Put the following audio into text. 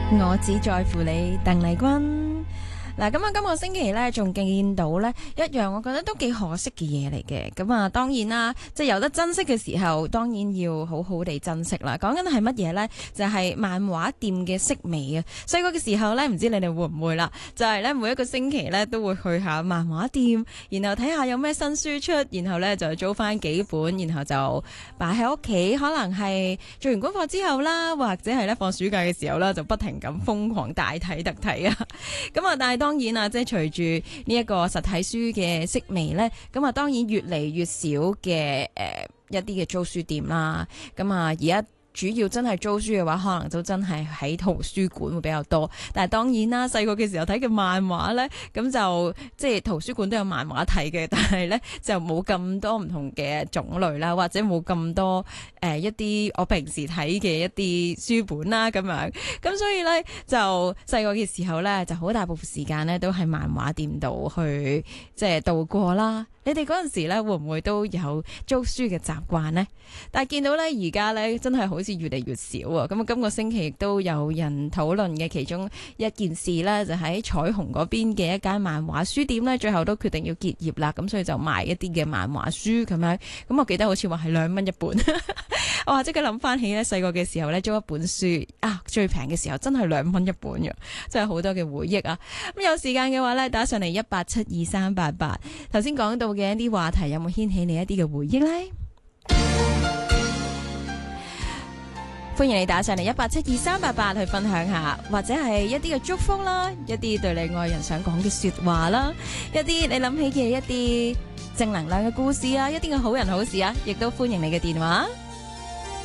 我只在乎你，鄧麗君。嗱，咁啊，今個星期咧，仲見到咧一樣，我覺得都幾可惜嘅嘢嚟嘅。咁啊，當然啦，即係有得珍惜嘅時候，當然要好好地珍惜啦。講緊係乜嘢咧？就係漫畫店嘅式微啊！細個嘅時候咧，唔知你哋會唔會啦？就係咧，每一個星期咧都會去下漫畫店，然後睇下有咩新書出，然後咧就租翻幾本，然後就擺喺屋企。可能係做完功課之後啦，或者係咧放暑假嘅時候啦，就不停咁瘋狂大睇特睇啊！咁啊，但係當然啊，即係隨住呢一個實體書嘅式微咧，咁啊當然越嚟越少嘅一啲嘅租書店啦。咁啊而家主要真係租書嘅話，可能都真係喺圖書館會比較多。但係當然啦，細個嘅時候睇嘅漫畫咧，咁就即係圖書館都有漫畫睇嘅，但係咧就冇咁多唔同嘅種類啦，或者冇咁多一啲我平時睇嘅一啲書本啦咁樣。咁所以咧就細個嘅時候咧，就好大部分時間咧都喺漫畫店度去即係度過啦。你哋嗰陣時咧會唔會都有租書嘅習慣呢？但係見到咧而家咧真係好似越嚟越少啊！咁啊，今個星期亦都有人討論嘅其中一件事咧，就喺彩虹嗰邊嘅一間漫畫書店咧，最後都決定要結業啦。咁所以就賣一啲嘅漫畫書咁樣。咁我記得好似話係2蚊一本。我話即刻諗翻起咧細個嘅時候咧租一本書啊，最平嘅時候真係2蚊一本嘅，真係好多嘅回憶啊！咁有時間嘅話咧，打上嚟1872388。頭先講到嘅一啲話題有冇掀起你一啲嘅回憶呢？歡迎你打上嚟1872388去分享下，或者係一啲嘅祝福啦，一啲對你愛人想講嘅說話啦，一啲你諗起嘅一啲正能量嘅故事啊，一啲嘅好人好事啊，亦都歡迎你嘅電話。